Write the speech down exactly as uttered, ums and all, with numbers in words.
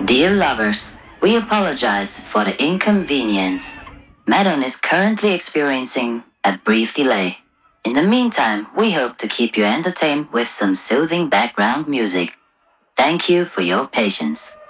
Dear lovers, we apologize for the inconvenience. Madon is currently experiencing a brief delay. In the meantime, we hope to keep you entertained with some soothing background music. Thank you for your patience.